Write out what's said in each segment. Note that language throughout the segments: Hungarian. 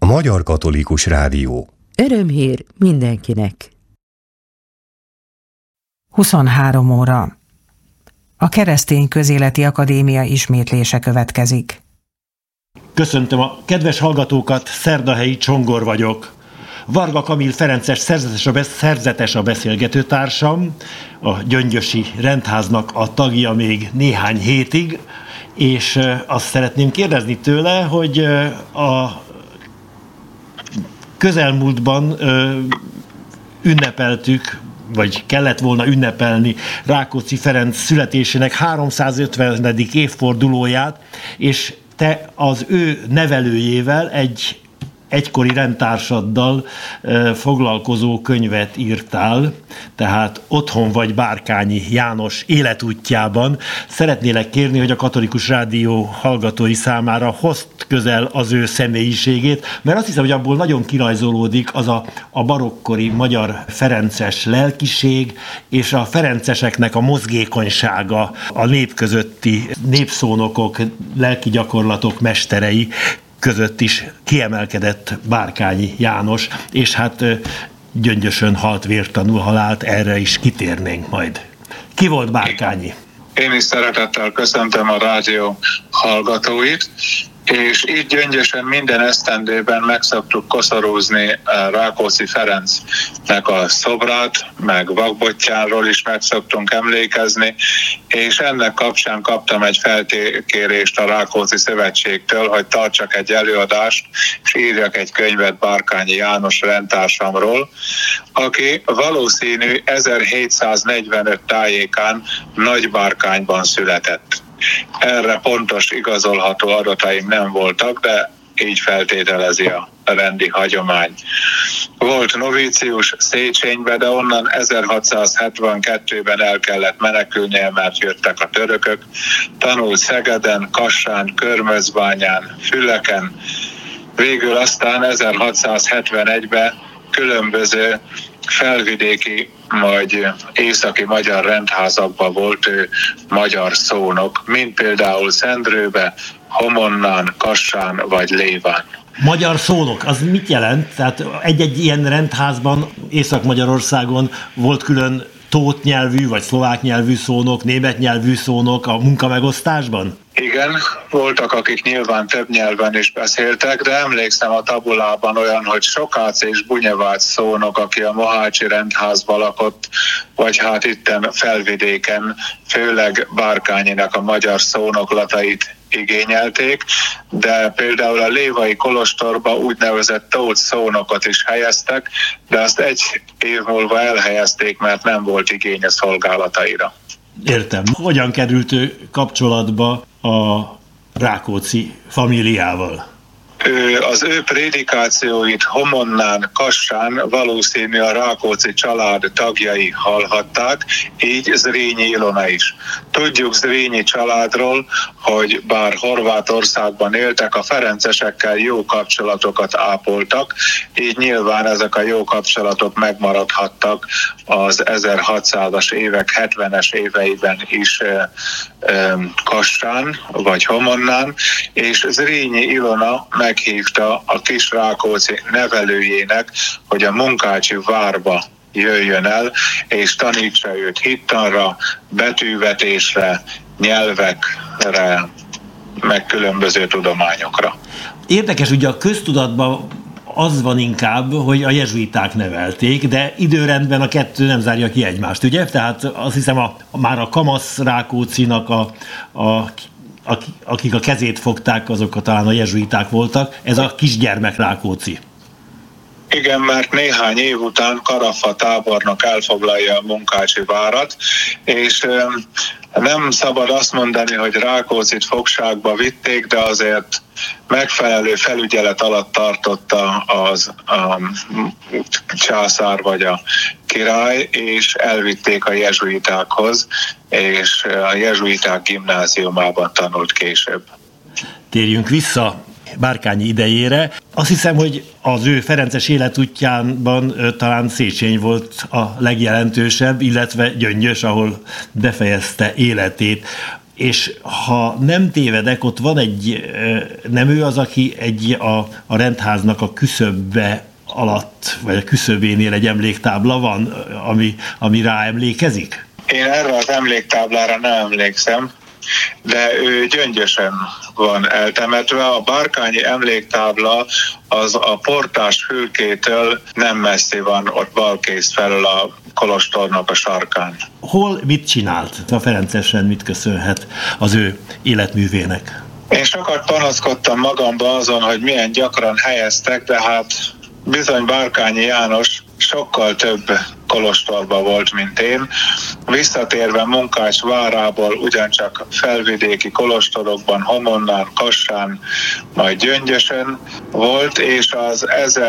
A Magyar Katolikus Rádió. Örömhír mindenkinek. 23 óra. A Keresztény Közéleti Akadémia ismétlése következik. Köszöntöm a kedves hallgatókat, Szerdahelyi Csongor vagyok. Varga Kamil Ferences szerzetes a beszélgetőtársam, a gyöngyösi rendháznak a tagja még néhány hétig, és azt szeretném kérdezni tőle, hogy a közelmúltban ünnepeltük, vagy kellett volna ünnepelni Rákóczi Ferenc születésének 350. évfordulóját, és te az ő nevelőjével, egy egykori rendtársaddal foglalkozó könyvet írtál, tehát Otthon vagy Bárkányi János életútjában. Szeretnélek kérni, hogy a Katolikus Rádió hallgatói számára hozd közel az ő személyiségét, mert azt hiszem, hogy abból nagyon kirajzolódik az a barokkori magyar ferences lelkiség, és a ferenceseknek a mozgékonysága, a nép közötti népszónokok, lelki gyakorlatok mesterei között is kiemelkedett Bárkányi János, és hát Gyöngyösön halt vértanú halált, erre is kitérnénk majd. Ki volt Bárkányi? Én is szeretettel köszöntöm a rádió hallgatóit, és így Gyöngyösön minden esztendőben meg szoktuk koszorúzni Rákóczi Ferencnek a szobrát, meg vakbottyánról is meg szoktunk emlékezni, és ennek kapcsán kaptam egy felkérést a Rákóczi Szövetségtől, hogy tartsak egy előadást, és írjak egy könyvet Bárkányi János rendtársamról, aki valószínű 1745 tájékán Nagybárkányban született. Erre pontos, igazolható adataim nem voltak, de így feltételezi a rendi hagyomány. Volt novícius Széchenybe, de onnan 1672-ben el kellett menekülnie, mert jöttek a törökök. Tanult Szegeden, Kassán, Körmözbányán, Füleken. Végül aztán 1671-ben különböző felvidéki, majd északi magyar rendházakban volt ő magyar szónok, mint például Szendrőbe, Homonnán, Kassán vagy Léván. Magyar szónok, az mit jelent? Tehát egy-egy ilyen rendházban Észak-Magyarországon volt külön tót nyelvű, vagy szlovák nyelvű szónok, német nyelvű szónok a munkamegosztásban? Igen, voltak, akik nyilván több nyelven is beszéltek, de emlékszem a tabulában olyan, hogy Sokác és Bunyevác szónok, aki a Mohácsi rendházban lakott, vagy hát itten felvidéken, főleg Bárkányinak a magyar szónoklatait igényelték, de például a lévai kolostorba úgynevezett tót szónokot is helyeztek, de azt egy év múlva elhelyezték, mert nem volt igény a szolgálataira. Értem. Hogyan került ő kapcsolatba a Rákóczi famíliával? Az ő prédikációit Homonnán, Kassán valószínű a Rákóczi család tagjai hallhatták, így Zrínyi Ilona is. Tudjuk Zrínyi családról, hogy bár Horvátországban éltek, a ferencesekkel jó kapcsolatokat ápoltak, így nyilván ezek a jó kapcsolatok megmaradhattak az 1600-as évek, 70-es éveiben is Kassán vagy Homonnán, és Zrínyi Ilona meghívta a kis Rákóczi nevelőjének, hogy a Munkácsi várba jöjjön el, és tanítsa őt hittanra, betűvetésre, nyelvekre, meg különböző tudományokra. Érdekes, ugye a köztudatban az van inkább, hogy a jezsuiták nevelték, de időrendben a kettő nem zárja ki egymást, ugye? Tehát azt hiszem már a kamasz Rákóczinak akik a kezét fogták, azok talán a jezsuiták voltak. Ez a kisgyermek Rákóczi. Igen, mert néhány év után Karafa tábornok elfoglalja a Munkácsi várat, és nem szabad azt mondani, hogy Rákóczit fogságba vitték, de azért megfelelő felügyelet alatt tartotta a császár vagy a király, és elvitték a jezsuitákhoz, és a jezsuiták gimnáziumában tanult később. Térjünk vissza Bárkányi idejére. Azt hiszem, hogy az ő ferences életútjánban talán Széchenyi volt a legjelentősebb, illetve Gyöngyös, ahol befejezte életét. és ha nem tévedek, ott van nem ő az, aki a rendháznak a küszöbbe alatt, vagy a küszöbénél egy emléktábla van, ami rá emlékezik? Én erre az emléktáblára nem emlékszem, de ő Gyöngyösen van eltemetve. A Bárkányi emléktábla az a portás fülkétől nem messzi van, ott balkész felől a kolostornak a sarkán. Hol mit csinált? A Ferencesen mit köszönhet az ő életművének? Én sokat panaszkodtam magamba azon, hogy milyen gyakran helyeztek, de hát bizony Bárkányi János sokkal több kolostorban volt, mint én. Visszatérve Munkács várából ugyancsak felvidéki kolostorokban, Homonnán, Kassán, majd Gyöngyösen volt, és az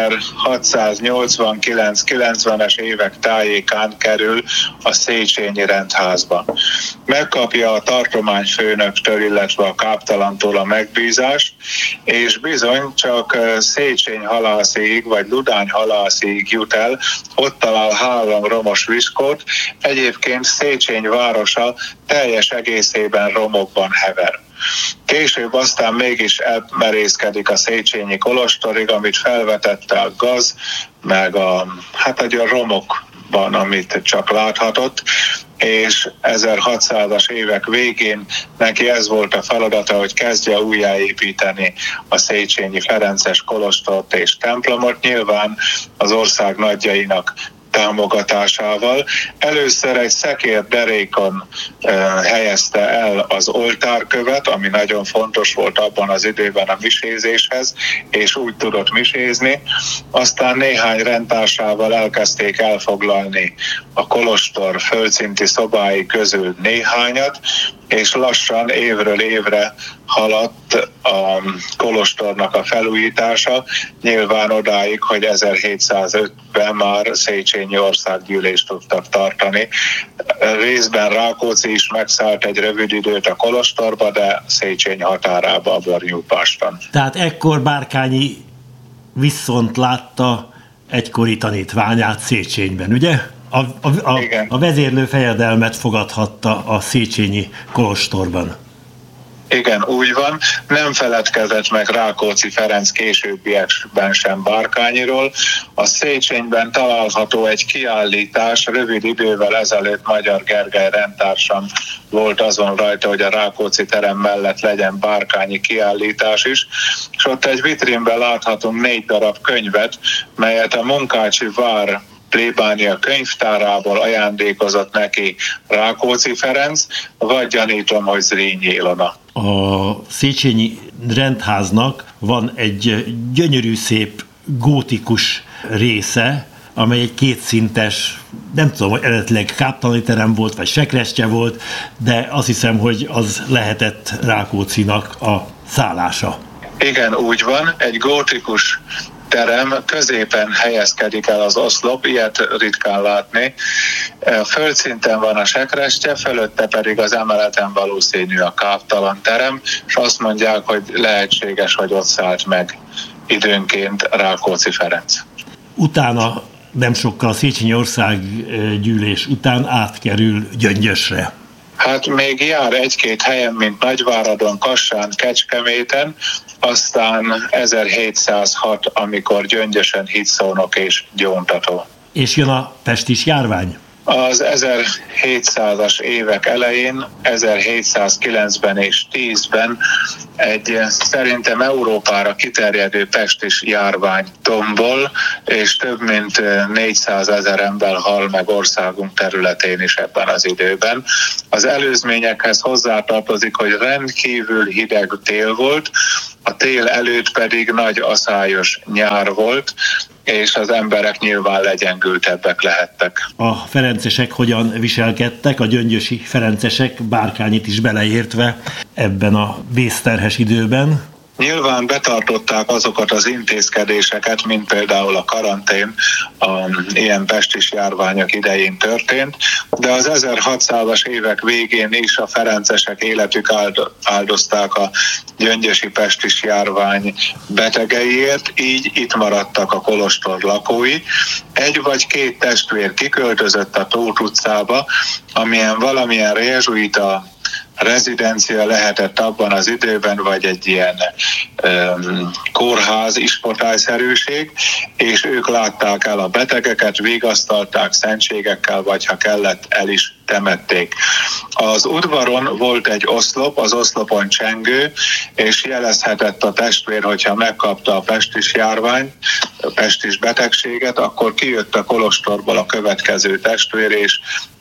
1689-90-es évek tájékán kerül a Széchenyi rendházba. Megkapja a tartományfőnöktől, illetve a káptalantól a megbízást, és bizony csak Széchenyi halászig, vagy Ludány halászig jut el, ott talál 3 romos viskót, egyébként Széchenyi városa teljes egészében romokban hever. Később aztán mégis elmerészkedik a Széchenyi kolostorig, amit felvetette a gaz, meg a romokban, amit csak láthatott, és 1600-as évek végén neki ez volt a feladata, hogy kezdje újjáépíteni a Széchenyi ferences kolostort és templomot, nyilván az ország nagyjainak támogatásával. Először egy szekérderékon helyezte el az oltárkövet, ami nagyon fontos volt abban az időben a misézéshez, és úgy tudott misézni. Aztán néhány rendtársával elkezdték elfoglalni a kolostor földszinti szobái közül néhányat, és lassan évről évre haladt a kolostornak a felújítása, nyilván odáig, hogy 1705-ben már Széchenyi országgyűlést tudtak tartani. Részben Rákóczi is megszállt egy rövid időt a kolostorba, de Széchenyi határába, a Bornyújpáston. Tehát ekkor Bárkányi viszont látta egykori tanítványát Széchenyben, ugye? A vezérlő fejedelmet fogadhatta a Széchenyi kolostorban. Igen, úgy van. Nem feledkezett meg Rákóczi Ferenc későbbiekben sem Bárkányiról. A Széchenyben található egy kiállítás, rövid idővel ezelőtt Magyar Gergely rendtársam volt azon rajta, hogy a Rákóczi terem mellett legyen Bárkányi kiállítás is, és ott egy vitrínben láthatunk 4 darab könyvet, melyet a Munkácsi vár plébánia könyvtárából ajándékozott neki Rákóczi Ferenc, vagy gyanítom, hogy Zrínyi Ilona. A Széchenyi rendháznak van egy gyönyörű szép gótikus része, amely egy 2 szintes, nem tudom, hogy eredetileg káptalani terem volt, vagy sekrestye volt, de azt hiszem, hogy az lehetett Rákóczinak a szállása. Igen, úgy van, egy gótikus terem, középen helyezkedik el az oszlop, ilyet ritkán látni. A földszinten van a sekrestye, fölötte pedig az emeleten valószínű a káptalan terem, és azt mondják, hogy lehetséges, hogy ott szállt meg időnként Rákóczi Ferenc. Utána nem sokkal a Széchenyi országgyűlés után átkerül Gyöngyösre. Hát még jár 1-2 helyen, mint Nagyváradon, Kassán, Kecskeméten, aztán 1706, amikor Gyöngyösen hitszónok és gyóntató. És jön a pestis járvány? Az 1700-as évek elején, 1709-ben és 10-ben egy szerintem Európára kiterjedő pestis járvány tombol, és több mint 400 000 ember hal meg országunk területén is ebben az időben. Az előzményekhez hozzátartozik, hogy rendkívül hideg tél volt, a tél előtt pedig nagy aszályos nyár volt, és az emberek nyilván legyengültebbek lehettek. A ferencesek hogyan viselkedtek, a gyöngyösi ferencesek, Bárkányit is beleértve ebben a vészterhes időben? Nyilván betartották azokat az intézkedéseket, mint például a karantén, ilyen pestis járványok idején történt, de az 1600-as évek végén is a ferencesek életük áldozták a gyöngyösi pestis járvány betegeiért, így itt maradtak a kolostor lakói. 1 vagy 2 testvér kiköltözött a Tóth utcába, amilyen valamilyen jezsuita rezidencia lehetett abban az időben, vagy egy ilyen kórház, ispotályszerűség, és ők látták el a betegeket, vigasztalták szentségekkel, vagy ha kellett, el is temették. Az udvaron volt egy oszlop, az oszlopon csengő, és jelezhetett a testvér, hogyha megkapta a pestis járványt, a pestis betegséget, akkor kijött a kolostorból a következő testvér, és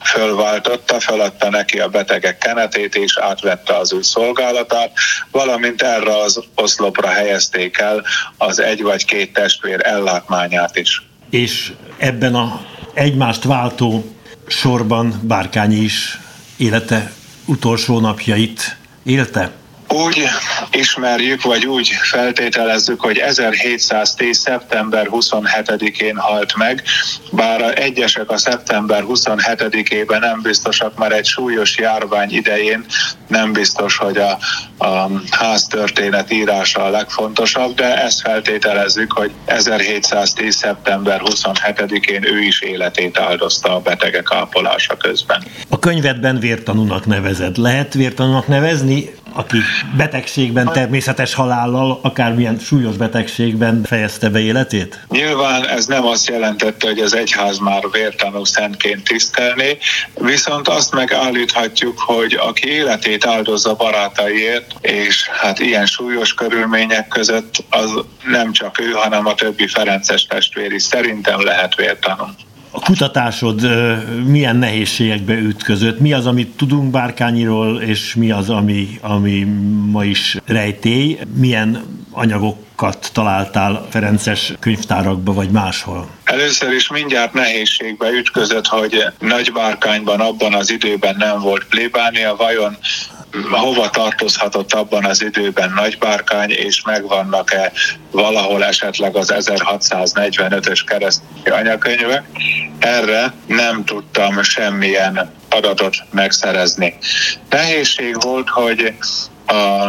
feladta neki a betegek kenetét, és átvette az ő szolgálatát, valamint erre az oszlopra helyezték el az egy vagy két testvér ellátmányát is. És ebben a egymást váltó sorban Bárkányi is élete utolsó napjait élte? Úgy ismerjük, vagy úgy feltételezzük, hogy 1710. szeptember 27-én halt meg, bár egyesek a szeptember 27-ében nem biztosak, mert egy súlyos járvány idején nem biztos, hogy a háztörténet írása a legfontosabb, de ezt feltételezzük, hogy 1710. szeptember 27-én ő is életét áldozta a betegek ápolása közben. A könyvedben vértanúnak nevezed. Lehet vértanúnak nevezni, aki betegségben, természetes halállal, akármilyen súlyos betegségben fejezte be életét? Nyilván ez nem azt jelentette, hogy az egyház már vértanú szentként tisztelné, viszont azt megállíthatjuk, hogy aki életét áldozza barátaiért, és hát ilyen súlyos körülmények között, az nem csak ő, hanem a többi ferences testvér is szerintem lehet vértanú. A kutatásod milyen nehézségekbe ütközött? Mi az, amit tudunk Bárkányiról, és mi az, ami ma is rejtély? Milyen anyagokat találtál ferences könyvtárakba, vagy máshol? Először is mindjárt nehézségbe ütközött, hogy Nagybárkányban abban az időben nem volt plébánia, vajon hova tartozhatott abban az időben Nagybárkány, és megvannak-e valahol esetleg az 1645-ös keresztény anyakönyvek. Erre nem tudtam semmilyen adatot megszerezni. Nehézség volt, hogy a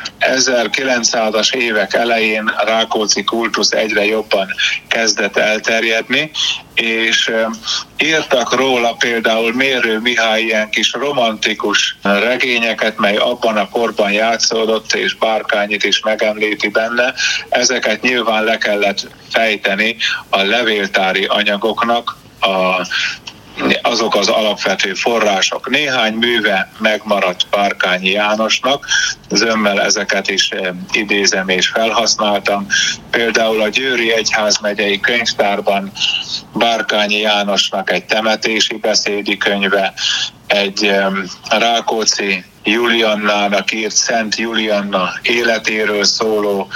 1900-as évek elején a Rákóczi kultusz egyre jobban kezdett elterjedni, és írtak róla például Mérő Mihály ilyen kis romantikus regényeket, mely abban a korban játszódott, és Bárkányit is megemlíti benne. Ezeket nyilván le kellett fejteni a levéltári anyagoknak, azok az alapvető források. Néhány műve megmaradt Bárkányi Jánosnak, zömmel ezeket is idézem és felhasználtam. Például a Győri Egyházmegyei Könyvtárban Bárkányi Jánosnak egy temetési beszédi könyve, egy Rákóczi Juliannának írt Szent Julianna életéről szóló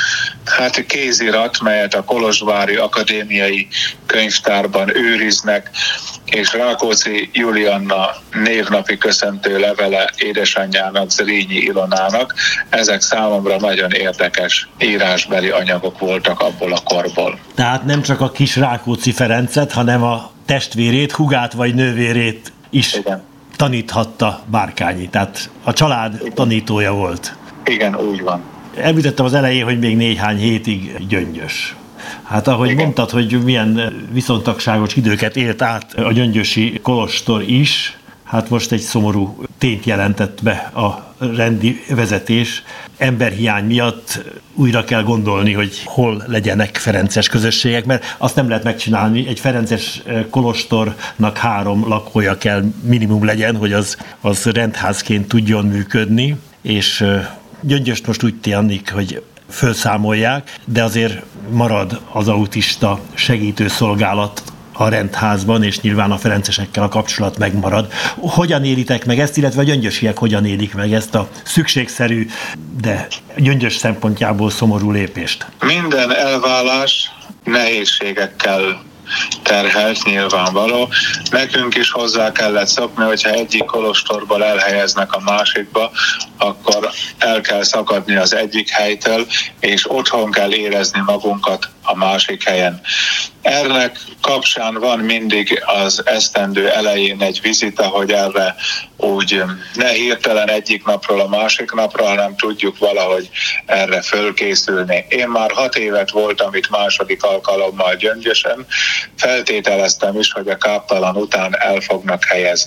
kézirat, melyet a Kolozsvári Akadémiai Könyvtárban őriznek, és Rákóczi Julianna névnapi köszöntő levele édesanyjának, Zrínyi Ilonának. Ezek számomra nagyon érdekes írásbeli anyagok voltak abból a korból. Tehát nem csak a kis Rákóczi Ferencet, hanem a testvérét, hugát vagy nővérét is igen. Taníthatta Bárkányi, tehát a család tanítója volt. Igen, úgy van. Említettem az elején, hogy még néhány hétig Gyöngyös. Hát ahogy igen. Mondtad, hogy milyen viszontagságos időket élt át a gyöngyösi kolostor is, hát most egy szomorú tényt jelentett be a rendi vezetés. Emberhiány miatt újra kell gondolni, hogy hol legyenek ferences közösségek, mert azt nem lehet megcsinálni. Egy ferences kolostornak 3 lakója kell minimum legyen, hogy az rendházként tudjon működni, és Gyöngyöst most úgy tűnik, hogy fölszámolják, de azért marad az autista segítőszolgálat a rendházban, és nyilván a ferencesekkel a kapcsolat megmarad. Hogyan élitek meg ezt, illetve a gyöngyösiek hogyan élik meg ezt a szükségszerű, de Gyöngyös szempontjából szomorú lépést? Minden elválás nehézségekkel terhelt, nyilvánvaló. Nekünk is hozzá kellett szokni, hogyha egyik kolostorból elhelyeznek a másikba, akkor el kell szakadni az egyik helytől, és otthon kell érezni magunkat a másik helyen. Ennek kapcsán van mindig az esztendő elején egy vizita, hogy erre úgy ne hirtelen egyik napról a másik napra, hanem tudjuk valahogy erre fölkészülni. Én már 6 évet voltam itt második alkalommal Gyöngyösen, feltételeztem is, hogy a káptalan után el fognak helyezni.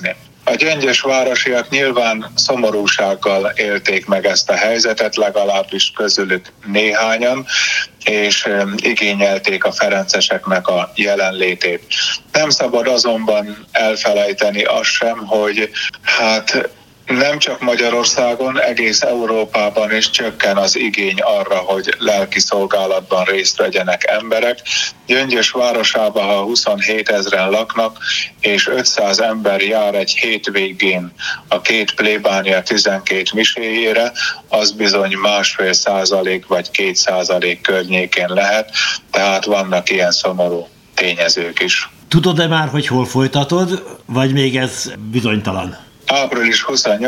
A gyöngyösvárosiak nyilván szomorúsággal élték meg ezt a helyzetet, legalábbis közülük néhányan, és igényelték a ferenceseknek a jelenlétét. Nem szabad azonban elfelejteni azt sem, hogy nem csak Magyarországon, egész Európában is csökken az igény arra, hogy lelki szolgálatban részt vegyenek emberek. Gyöngyös városában, ha 27 000 laknak, és 500 ember jár egy hétvégén a 2 plébánia 12 miséjére, az bizony 1,5% vagy 2% környékén lehet, tehát vannak ilyen szomorú tényezők is. Tudod-e már, hogy hol folytatod, vagy még ez bizonytalan? Április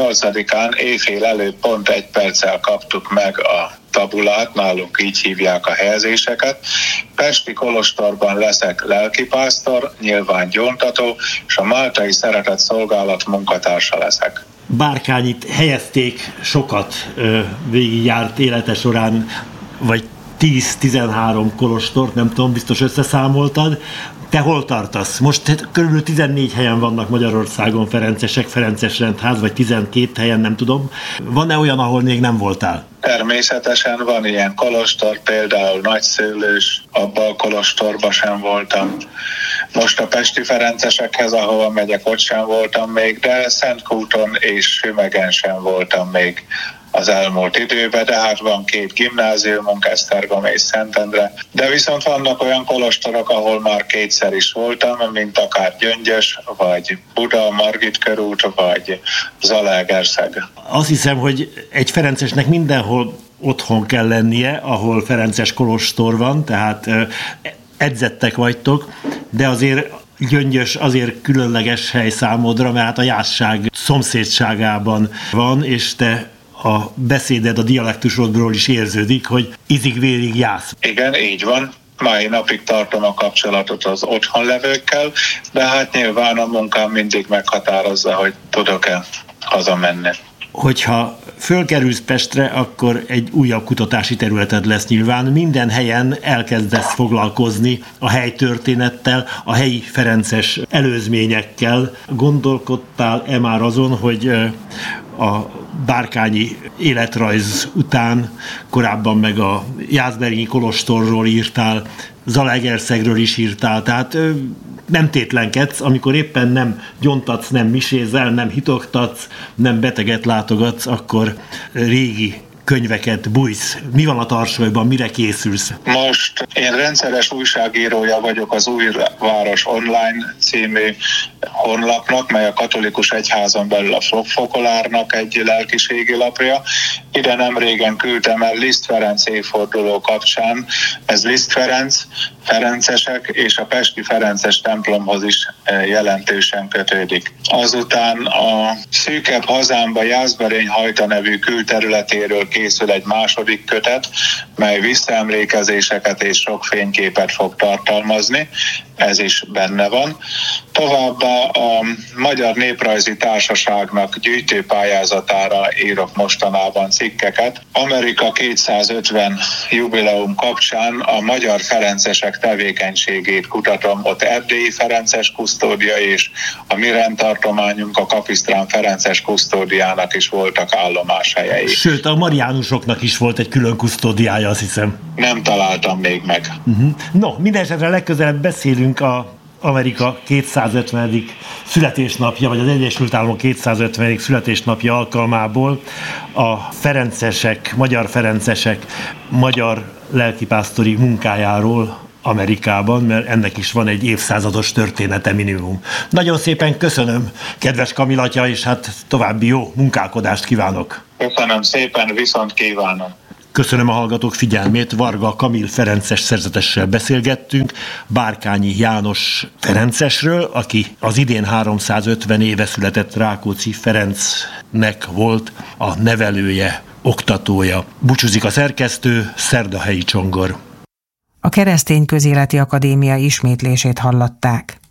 28-án éjfél előtt pont 1 perccel kaptuk meg a tabulát, nálunk így hívják a helyezéseket. Pesti kolostorban leszek lelkipásztor, nyilván gyóntató, és a Máltai Szeretett Szolgálat munkatársa leszek. Bárkányit helyezték, sokat végigjárt élete során, vagy 10-13 kolostort, nem tudom, biztos összeszámoltad. Te hol tartasz? Most körülbelül 14 helyen vannak Magyarországon ferencesek, ferences rendház, vagy 12 helyen, nem tudom. Van-e olyan, ahol még nem voltál? Természetesen van ilyen kolostor, például Nagyszőlős, abban a kolostorban sem voltam. Most a pesti ferencesekhez, ahova megyek, ott sem voltam még, de Szentkúton és Sümegen sem voltam még az elmúlt időben, de hát van 2 gimnáziumunk, Esztergom és Szentendre, de viszont vannak olyan kolostorok, ahol már 2-szer is voltam, mint akár Gyöngyös, vagy Buda, Margit körút, vagy Zalaegerszeg. Azt hiszem, hogy egy ferencesnek mindenhol otthon kell lennie, ahol ferences kolostor van, tehát edzettek vagytok, de azért Gyöngyös azért különleges hely számodra, mert a jászság szomszédságában van, és te a beszéded, a dialektusodról is érződik, hogy ízig-vérig Jász. Igen, így van. Mai napig tartom a kapcsolatot az otthonlevőkkel, de hát nyilván a munkám mindig meghatározza, hogy tudok-e hazamenni. Hogyha fölkerülsz Pestre, akkor egy újabb kutatási területed lesz nyilván. Minden helyen elkezdesz foglalkozni a helytörténettel, a helyi ferences előzményekkel. Gondolkodtál-e már azon, hogy a bárkányi életrajz után korábban meg a Jászberényi kolostorról írtál, Zalaegerszegről is írtál, tehát nem tétlenkedsz, amikor éppen nem gyontatsz, nem misézel, nem hitoktatsz, nem beteget látogatsz, akkor régi könyveket bújsz. Mi van a tarsolyban, mire készülsz? Most én rendszeres újságírója vagyok az Újváros Online című honlapnak, mely a katolikus egyházon belül a Fokolárnak egy lelkiségi lapja. Ide nem régen küldtem el Liszt Ferenc évforduló kapcsán. Ez Liszt Ferenc, ferencesek és a pesti ferences templomhoz is jelentősen kötődik. Azután a Szűkebb hazámba Jászberény Hajta nevű külterületéről készül egy második kötet, mely visszaemlékezéseket és sok fényképet fog tartalmazni, ez is benne van. Továbbá a Magyar Néprajzi Társaságnak gyűjtőpályázatára írok mostanában cikkeket. Amerika 250 jubileum kapcsán a magyar ferencesek tevékenységét kutatom. Ott erdélyi ferences kusztódia és a mi rendtartományunk, a Kapisztrán ferences kusztódiának is voltak állomáshelyei. Sőt, a mariánusoknak is volt egy külön kusztódiája, azt hiszem. Nem találtam még meg. No, mindenesetre legközelebb beszélünk a Amerika 250. születésnapja, vagy az Egyesült Államok 250. születésnapja alkalmából a ferencesek, magyar lelkipásztori munkájáról Amerikában, mert ennek is van egy évszázados története minimum. Nagyon szépen köszönöm, kedves Kamil atya, és hát további jó munkálkodást kívánok. Köszönöm szépen, viszont kívánom. Köszönöm a hallgatók figyelmét, Varga Kamil ferences szerzetessel beszélgettünk, Bárkányi János ferencesről, aki az idén 350 éve született Rákóczi Ferencnek volt a nevelője, oktatója. Búcsúzik a szerkesztő, Szerdahelyi Csongor. A Keresztény Közéleti Akadémia ismétlését hallották.